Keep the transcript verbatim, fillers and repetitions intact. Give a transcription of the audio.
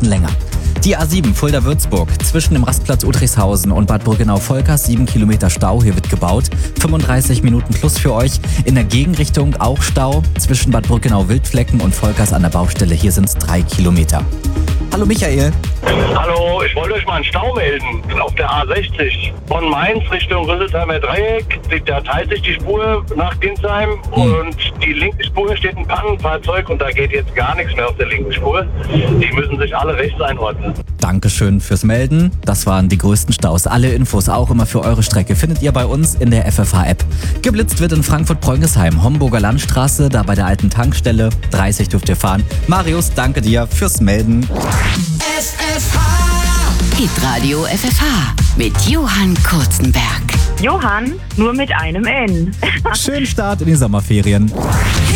Minuten länger. Die A sieben Fulda-Würzburg zwischen dem Rastplatz Udrichshausen und Bad Burgenau-Volkers, sieben Kilometer Stau, hier wird gebaut. fünfunddreißig Minuten plus für euch. In der Gegenrichtung auch Stau zwischen Bad Burgenau-Wildflecken und Volkers an der Baustelle, hier sind es drei Kilometer. Hallo Michael. Hallo, ich wollte euch mal einen Stau melden auf der A sechzig. Von Mainz Richtung Rüsselsheimer Dreieck, da teilt sich die Spur nach Ginsheim Hm. und die linke Spur steht ein Pannenfahrzeug und da geht jetzt gar nichts mehr auf der linken Spur. Die müssen sich alle rechts einordnen. Dankeschön fürs Melden. Das waren die größten Staus. Alle Infos auch immer für eure Strecke findet ihr bei uns in der F F H-App. Geblitzt wird in Frankfurt-Preungesheim, Homburger Landstraße, da bei der alten Tankstelle. dreißig dürft ihr fahren. Marius, danke dir fürs Melden. F F H Hitradio F F H mit Johann Kurzenberg. Johann, nur mit einem N. Schönen Start in die Sommerferien.